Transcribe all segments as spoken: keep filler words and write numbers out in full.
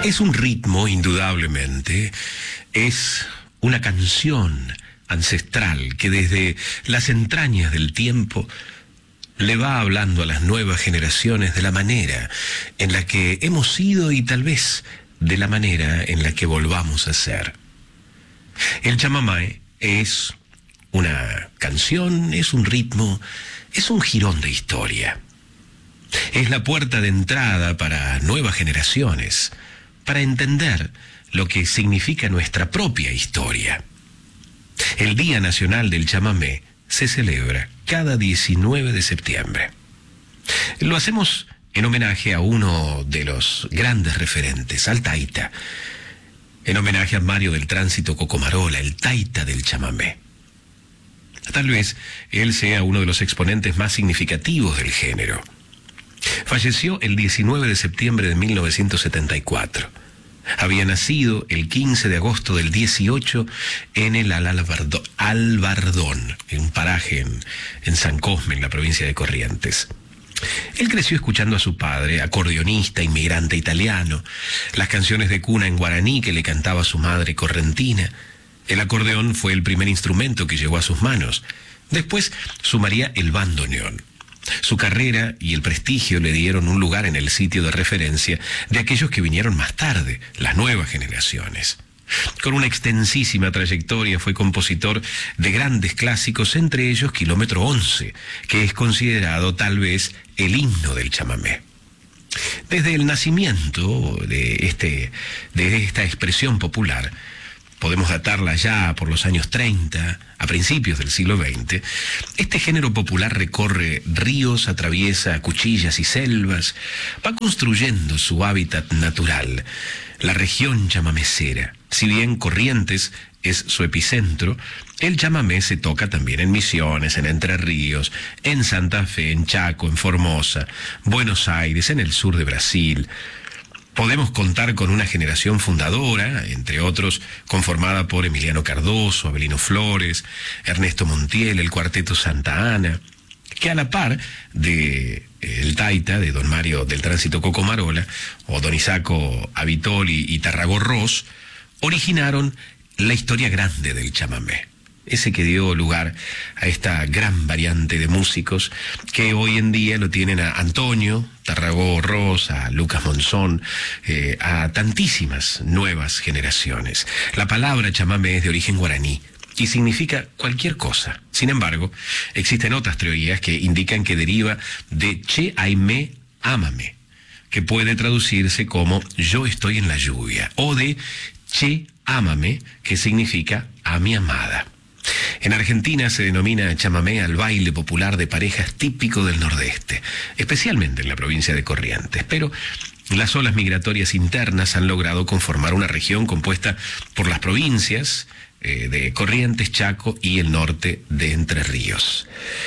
Es un ritmo, indudablemente, es una canción ancestral que desde las entrañas del tiempo le va hablando a las nuevas generaciones de la manera en la que hemos sido y tal vez de la manera en la que volvamos a ser. El chamamé es una canción, es un ritmo, es un jirón de historia. Es la puerta de entrada para nuevas generaciones, para entender lo que significa nuestra propia historia. El Día Nacional del Chamamé se celebra cada diecinueve de septiembre. Lo hacemos en homenaje a uno de los grandes referentes, al taita, en homenaje a Mario del Tránsito Cocomarola, el taita del chamamé. Tal vez él sea uno de los exponentes más significativos del género. Falleció el diecinueve de septiembre de mil novecientos setenta y cuatro. Había nacido el quince de agosto del dieciocho en el Albardo, Albardón, en un paraje en, en San Cosme, en la provincia de Corrientes. Él creció escuchando a su padre, acordeonista, inmigrante italiano, las canciones de cuna en guaraní que le cantaba su madre correntina. El acordeón fue el primer instrumento que llegó a sus manos. Después sumaría el bandoneón. Su carrera y el prestigio le dieron un lugar en el sitio de referencia de aquellos que vinieron más tarde, las nuevas generaciones. Con una extensísima trayectoria fue compositor de grandes clásicos, entre ellos Kilómetro once, que es considerado tal vez el himno del chamamé. Desde el nacimiento de, este, de esta expresión popular, podemos datarla ya por los años treinta, a principios del siglo veinte, este género popular recorre ríos, atraviesa cuchillas y selvas, va construyendo su hábitat natural, la región chamamecera. Si bien Corrientes es su epicentro, el chamamé se toca también en Misiones, en Entre Ríos, en Santa Fe, en Chaco, en Formosa, Buenos Aires, en el sur de Brasil. Podemos contar con una generación fundadora, entre otros, conformada por Emiliano Cardoso, Abelino Flores, Ernesto Montiel, el Cuarteto Santa Ana, que a la par de eh, el taita, de don Mario del Tránsito Cocomarola, o don Isaco Avitoli y Tarragó Ross, originaron la historia grande del chamamé. Ese que dio lugar a esta gran variante de músicos que hoy en día lo tienen a Antonio Tarragó Ross, a Lucas Monzón, eh, a tantísimas nuevas generaciones. La palabra chamamé es de origen guaraní y significa cualquier cosa. Sin embargo, existen otras teorías que indican que deriva de Che Aimé Ámame, que puede traducirse como yo estoy en la lluvia, o de Che Ámame, que significa a mi amada. En Argentina se denomina chamamé al baile popular de parejas típico del Nordeste, especialmente en la provincia de Corrientes, pero las olas migratorias internas han logrado conformar una región compuesta por las provincias eh, de Corrientes, Chaco y el norte de Entre Ríos.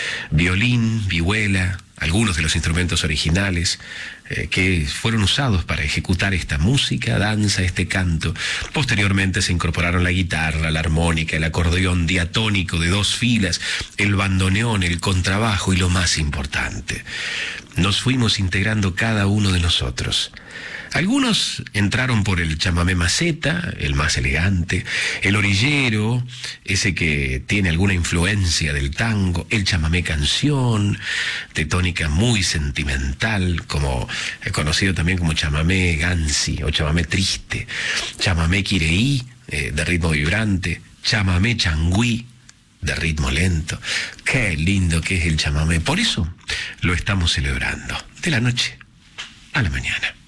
Violín, vihuela, algunos de los instrumentos originales eh, que fueron usados para ejecutar esta música, danza, este canto. Posteriormente se incorporaron la guitarra, la armónica, el acordeón diatónico de dos filas, el bandoneón, el contrabajo y lo más importante, nos fuimos integrando cada uno de nosotros. Algunos entraron por el chamamé maceta, el más elegante, el orillero, ese que tiene alguna influencia del tango, el chamamé canción, de tónica muy sentimental, como conocido también como chamamé gansi o chamamé triste, chamamé quireí, eh, de ritmo vibrante, chamamé changüí, de ritmo lento. Qué lindo que es el chamamé, por eso lo estamos celebrando, de la noche a la mañana.